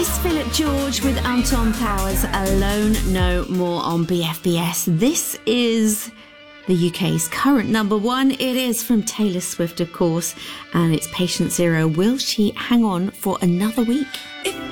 It's Philip George with Anton Powers, Alone No More on BFBS. This is the UK's current number one. It is from Taylor Swift, of course, and it's Patient Zero. Will she hang on for another week?